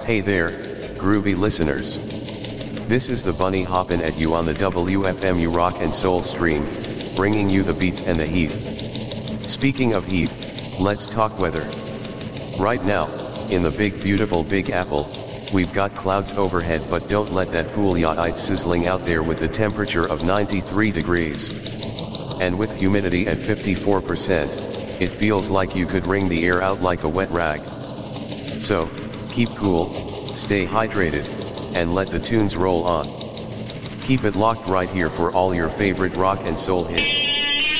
Hey there, groovy listeners. This is the Bunny hoppin' at you on the WFMU Rock and Soul stream, bringing you the beats and the heat. Speaking of heat, let's talk weather. Right now, in the big beautiful Big Apple, we've got clouds overhead, but don't let that fool ya. It's sizzling out there with a temperature of 93 degrees. And with humidity at 54%, it feels like you could wring the air out like a wet rag. So, keep cool, stay hydrated, and let the tunes roll on. Keep it locked right here for all your favorite rock and soul hits.